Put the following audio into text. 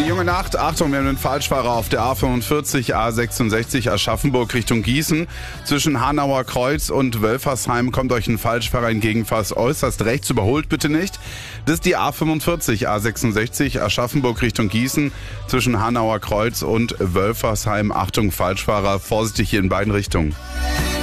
junge Nacht. Achtung, wir haben einen Falschfahrer auf der A45, A66 Aschaffenburg Richtung Gießen. Zwischen Hanauer Kreuz und Wölfersheim kommt euch ein Falschfahrer entgegen, fast äußerst rechts. Überholt bitte nicht. Das ist die A45, A66 Aschaffenburg Richtung Gießen. Zwischen Hanauer Kreuz und Wölfersheim. Achtung, Falschfahrer, vorsichtig hier in beiden Richtungen.